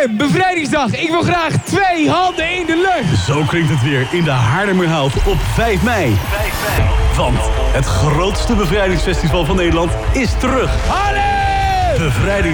Bevrijdingsdag. Ik wil graag 2 handen in de lucht. Zo klinkt het weer in de Haarlemmerhout op 5 mei. Want het grootste bevrijdingsfestival van Nederland is terug. Haarlem! Bevrijdings